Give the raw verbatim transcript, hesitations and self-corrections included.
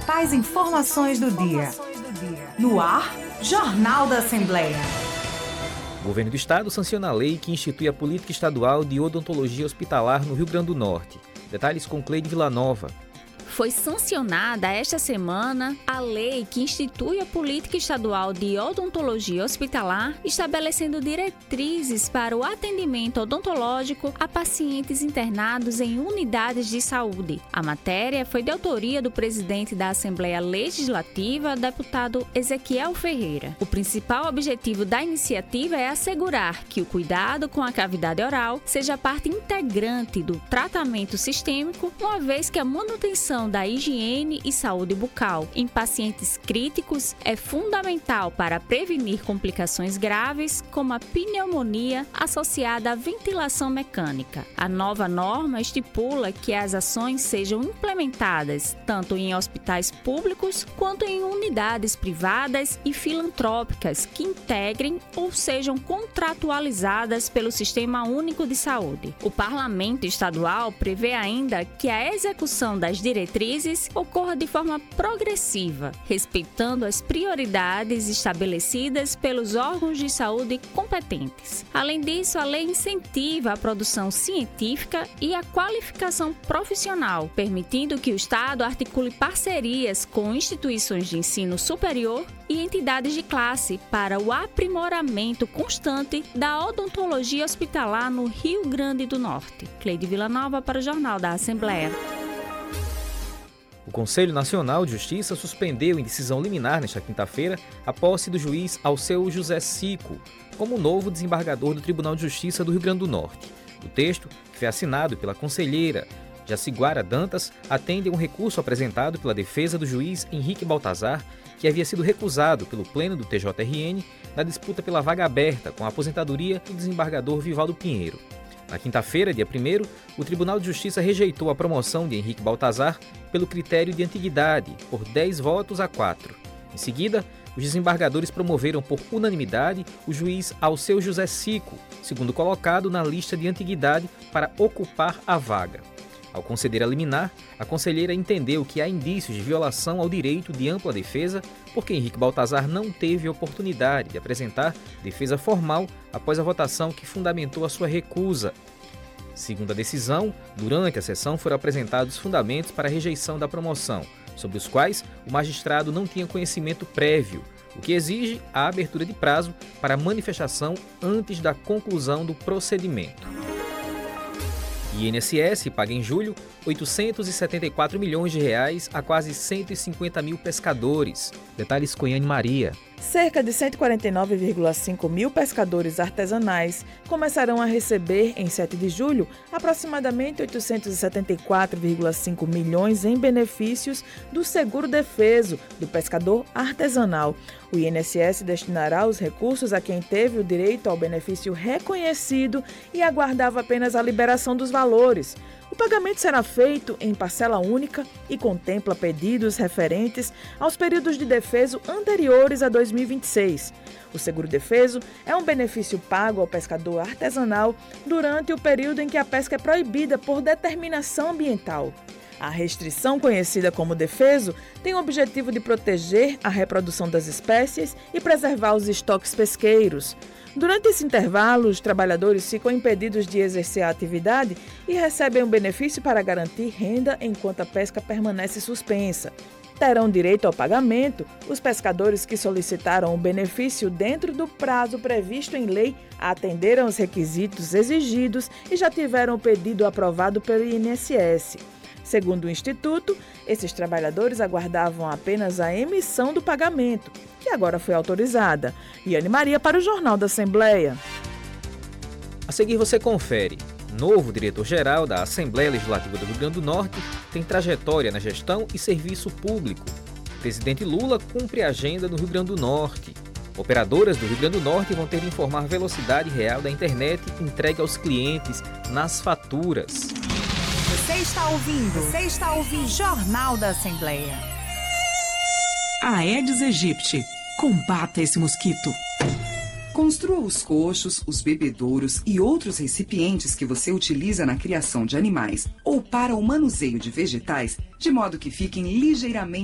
principais informações do dia. No ar, Jornal da Assembleia. O governo do estado sanciona a lei que institui a política estadual de odontologia hospitalar no Rio Grande do Norte. Detalhes com Cleide Villanova. Foi sancionada esta semana a lei que institui a política estadual de odontologia hospitalar, estabelecendo diretrizes para o atendimento odontológico a pacientes internados em unidades de saúde. A matéria foi de autoria do presidente da Assembleia Legislativa, deputado Ezequiel Ferreira. O principal objetivo da iniciativa é assegurar que o cuidado com a cavidade oral seja parte integrante do tratamento sistêmico, uma vez que a manutenção da higiene e saúde bucal em pacientes críticos é fundamental para prevenir complicações graves como a pneumonia associada à ventilação mecânica. A nova norma estipula que as ações sejam implementadas tanto em hospitais públicos quanto em unidades privadas e filantrópicas que integrem ou sejam contratualizadas pelo Sistema Único de Saúde. O Parlamento Estadual prevê ainda que a execução das diretrizes ocorra de forma progressiva, respeitando as prioridades estabelecidas pelos órgãos de saúde competentes. Além disso, a lei incentiva a produção científica e a qualificação profissional, permitindo que o Estado articule parcerias com instituições de ensino superior e entidades de classe para o aprimoramento constante da odontologia hospitalar no Rio Grande do Norte. Cleide Villanova para o Jornal da Assembleia. O Conselho Nacional de Justiça suspendeu em decisão liminar nesta quinta-feira a posse do juiz Alceu José Cico como novo desembargador do Tribunal de Justiça do Rio Grande do Norte. O texto, que foi assinado pela conselheira Jaciguara Dantas, atende a um recurso apresentado pela defesa do juiz Henrique Baltazar, que havia sido recusado pelo Pleno do T J R N na disputa pela vaga aberta com a aposentadoria do desembargador Vivaldo Pinheiro. Na quinta-feira, dia primeiro, o Tribunal de Justiça rejeitou a promoção de Henrique Baltazar pelo critério de antiguidade, por dez votos a quatro. Em seguida, os desembargadores promoveram por unanimidade o juiz Alceu José Cico, segundo colocado na lista de antiguidade, para ocupar a vaga. Ao conceder a liminar, a conselheira entendeu que há indícios de violação ao direito de ampla defesa, porque Henrique Baltazar não teve oportunidade de apresentar defesa formal após a votação que fundamentou a sua recusa. Segundo a decisão, durante a sessão foram apresentados fundamentos para a rejeição da promoção, sobre os quais o magistrado não tinha conhecimento prévio, o que exige a abertura de prazo para manifestação antes da conclusão do procedimento. I N S S paga em julho oitocentos e setenta e quatro milhões de reais a quase cento e cinquenta mil pescadores. Detalhes com Yane Maria. Cerca de cento e quarenta e nove vírgula cinco mil pescadores artesanais começarão a receber, em sete de julho, aproximadamente oitocentos e setenta e quatro vírgula cinco milhões em benefícios do seguro defeso do pescador artesanal. O I N S S destinará os recursos a quem teve o direito ao benefício reconhecido e aguardava apenas a liberação dos valores. O pagamento será feito em parcela única e contempla pedidos referentes aos períodos de defeso anteriores a dois mil e vinte e seis. O seguro-defeso é um benefício pago ao pescador artesanal durante o período em que a pesca é proibida por determinação ambiental. A restrição, conhecida como defeso, tem o objetivo de proteger a reprodução das espécies e preservar os estoques pesqueiros. Durante esse intervalo, os trabalhadores ficam impedidos de exercer a atividade e recebem um benefício para garantir renda enquanto a pesca permanece suspensa. Terão direito ao pagamento os pescadores que solicitaram o benefício dentro do prazo previsto em lei, atenderam os requisitos exigidos e já tiveram o pedido aprovado pelo I N S S. Segundo o Instituto, esses trabalhadores aguardavam apenas a emissão do pagamento, que agora foi autorizada. Yane Maria para o Jornal da Assembleia. A seguir você confere. Novo diretor-geral da Assembleia Legislativa do Rio Grande do Norte tem trajetória na gestão e serviço público. Presidente Lula cumpre a agenda no Rio Grande do Norte. Operadoras do Rio Grande do Norte vão ter de informar a velocidade real da internet entregue aos clientes nas faturas. Você está ouvindo? Você está ouvindo? Jornal da Assembleia. A Aedes aegypti. Combata esse mosquito. Construa os coxos, os bebedouros e outros recipientes que você utiliza na criação de animais ou para o manuseio de vegetais, de modo que fiquem ligeiramente